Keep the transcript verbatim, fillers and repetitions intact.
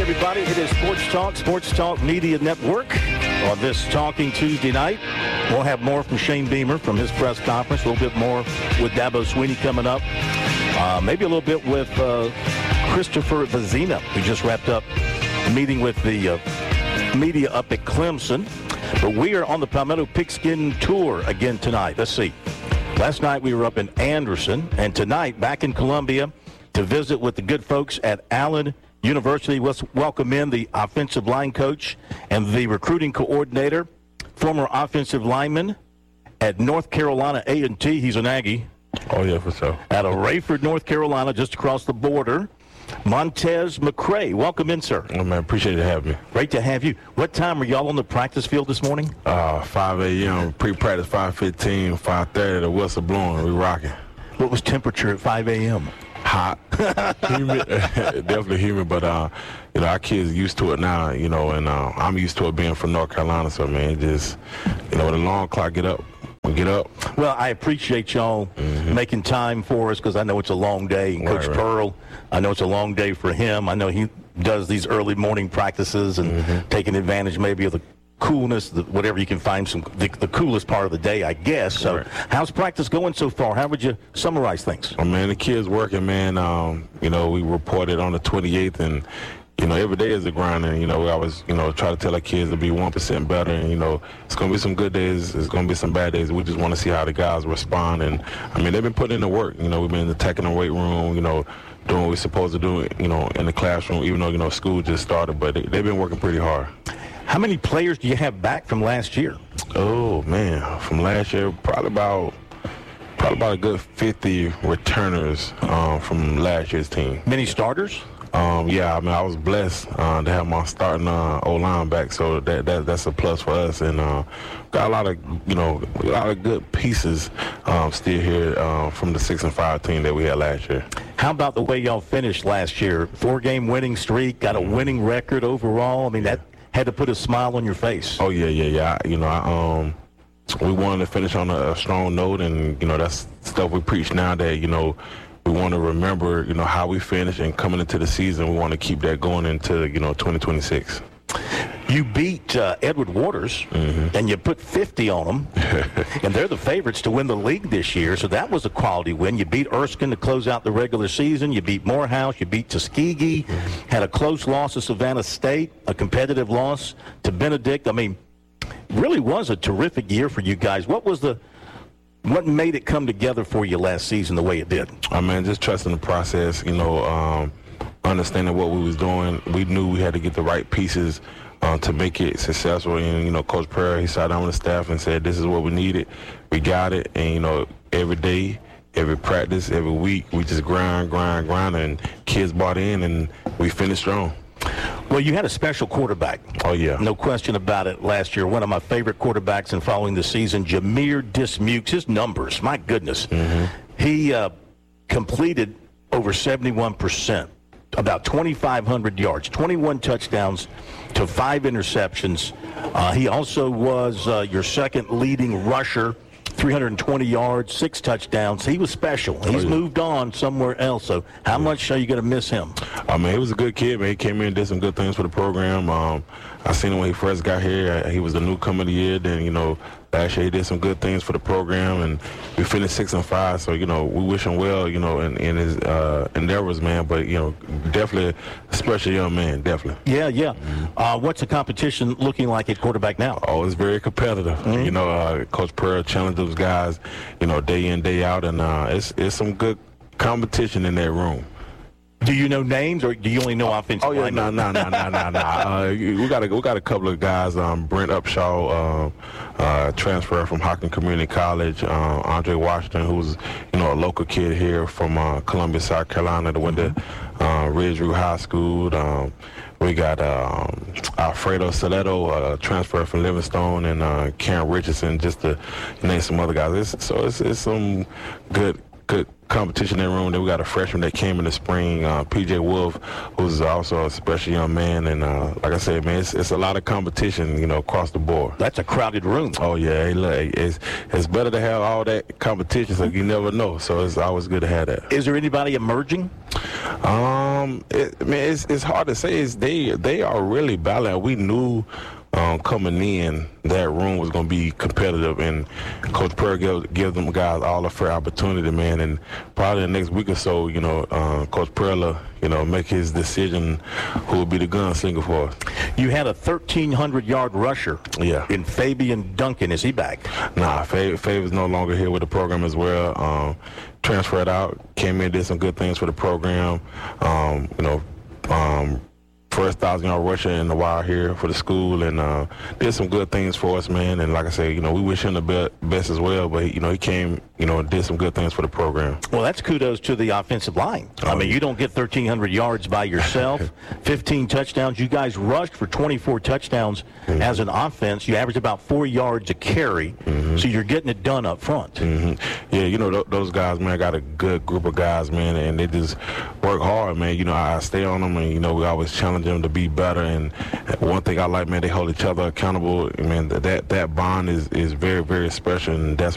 everybody. It is Sports Talk, Sports Talk Media Network. On this Talking Tuesday night, we'll have more from Shane Beamer from his press conference, a little bit more with Dabo Swinney coming up, uh, maybe a little bit with uh, Christopher Vezina, who just wrapped up a meeting with the uh, media up at Clemson. But we are on the Palmetto Pigskin Tour again tonight. Let's see. Last night we were up in Anderson, and tonight back in Columbia to visit with the good folks at Allen University. Let's welcome in the offensive line coach and the recruiting coordinator, former offensive lineman at North Carolina A and T. He's an Aggie. Oh, yeah, for sure. Out of Rayford, North Carolina, just across the border. Montez McCray. Welcome in, sir. Oh, man, appreciate you having me. Great to have you. What time are y'all on the practice field this morning? Uh, five a.m., pre-practice five fifteen, five thirty, the whistle blowing, we rocking. What was temperature at five a.m.? Hot, humid, definitely humid, but, uh, you know, our kids are used to it now, you know, and uh, I'm used to it being from North Carolina, so, man, just, you know, with a long clock, get up, we get up. Well, I appreciate y'all mm-hmm. making time for us because I know it's a long day. And Coach right, right. Pearl, I know it's a long day for him. I know he does these early morning practices and mm-hmm. taking advantage maybe of the coolness, the, whatever you can find, some the, the coolest part of the day, I guess. So right. How's practice going so far? How would you summarize things? Oh, man, the kids working, man. Um, you know, we reported on the twenty-eighth, and, you know, every day is a grind. And, you know, we always, you know, try to tell our kids to be one percent better. And, you know, it's going to be some good days. It's going to be some bad days. We just want to see how the guys respond. And, I mean, they've been putting in the work. You know, we've been attacking the weight room, you know, doing what we're supposed to do, you know, in the classroom, even though, you know, school just started. But they, they've been working pretty hard. How many players do you have back from last year? Oh, man, from last year, probably about probably about a good fifty returners um, from last year's team. Many starters? Um, yeah, I mean, I was blessed uh, to have my starting uh, O-line back, so that, that that's a plus for us. And uh, got a lot of, you know, a lot of good pieces um, still here uh, from the six and five team that we had last year. How about the way y'all finished last year? Four-game winning streak, got a winning record overall. I mean, that had to put a smile on your face. Oh, yeah, yeah, yeah. You know, I, um, we wanted to finish on a, a strong note, and, you know, that's stuff we preach now that, you know, we want to remember, you know, how we finished, and coming into the season, we want to keep that going into, you know, twenty twenty-six. You beat uh, Edward Waters, mm-hmm. and you put fifty on them, and they're the favorites to win the league this year, so that was a quality win. You beat Erskine to close out the regular season. You beat Morehouse. You beat Tuskegee, mm-hmm. had a close loss to Savannah State, a competitive loss to Benedict. I mean, really was a terrific year for you guys. What was the What made it come together for you last season the way it did? I mean, just trusting the process, you know, um, understanding what we was doing. We knew we had to get the right pieces uh, to make it successful. And, you know, Coach Pearl, he sat down with the staff and said, this is what we needed. We got it. And, you know, every day, every practice, every week, we just grind, grind, grind, and kids bought in, and we finished strong. Well, you had a special quarterback. Oh, yeah. No question about it last year. One of my favorite quarterbacks in following the season, Jameer Dismukes. His numbers, my goodness. Mm-hmm. He uh, completed over seventy-one percent, about twenty-five hundred yards, twenty-one touchdowns to five interceptions. Uh, he also was uh, your second leading rusher, three hundred twenty yards, six touchdowns. He was special. He's oh, yeah. moved on somewhere else. So how yeah. much are you going to miss him? I mean, he was a good kid, man. He came in and did some good things for the program. Um, I seen him when he first got here. He was the newcomer of the year. Then, you know, last year he did some good things for the program, and we finished six and five. So, you know, we wish him well, you know, in, in his uh, endeavors, man. But, you know, definitely a special young man, definitely. Yeah, yeah. Mm-hmm. Uh, what's the competition looking like at quarterback now? Oh, it's very competitive. Mm-hmm. You know, uh, Coach Pearl challenged those guys, you know, day in, day out, and uh, it's it's some good competition in that room. Do you know names, or do you only know offensive Oh yeah, linemen? no, no, no, no, no, no. We got a we got a couple of guys. Um, Brent Upshaw, uh, uh, transfer from Hocking Community College. Uh, Andre Washington, who's you know a local kid here from uh, Columbia, South Carolina, that went mm-hmm. to uh, Ridgeview High School. Um, we got um, Alfredo Saletto, uh, transfer from Livingstone, and uh, Karen Richardson, just to name some other guys. It's, so it's, it's some good good. competition in the room. Then we got a freshman that came in the spring, uh, P J Wolf, who's also a special young man. And uh, like I said, man, it's, it's a lot of competition, you know, across the board. That's a crowded room. Oh, yeah. Hey, look, it's, it's better to have all that competition, so you never know. So it's always good to have that. Is there anybody emerging? Um, Um, it, I mean, it's it's hard to say. It's, they they are really balanced. We knew um, coming in that room was going to be competitive, and Coach Pearl gives give them guys all a fair opportunity, man. And probably the next week or so, you know, uh, Coach Pearl, you know, make his decision who will be the gunslinger for us. You had a thirteen hundred yard rusher. Yeah. In Fabian Duncan. Is he back? Nah, Fav, Fav is no longer here with the program as well. Um, transferred out, came in, did some good things for the program. Um, you know, um, first thousand-yard rusher in the while here for the school, and uh, did some good things for us, man. And like I say, you know, we wish him the be- best as well. But you know, he came, you know, and did some good things for the program. Well, that's kudos to the offensive line. I mean, you don't get thirteen hundred yards by yourself. fifteen touchdowns. You guys rushed for twenty-four touchdowns mm-hmm. as an offense. You averaged about four yards a carry, mm-hmm. so you're getting it done up front. Mm-hmm. Yeah, you know, th- those guys, man, got a good group of guys, man, and they just work hard, man. You know, I, I stay on them, and you know, we always challenge them to be better. And one thing I like, man, they hold each other accountable. I mean, that that bond is, is very, very special, and that's